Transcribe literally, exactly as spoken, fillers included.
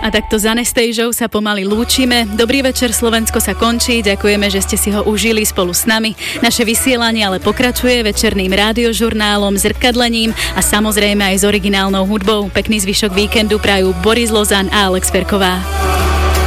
A takto za Anastasiou sa pomaly lúčime. Dobrý večer, Slovensko sa končí. Ďakujeme, že ste si ho užili spolu s nami. Naše vysielanie ale pokračuje večerným rádiožurnálom, zrkadlením a samozrejme aj s originálnou hudbou. Pekný zvyšok víkendu prajú Boris Lozan a Alex Ferková.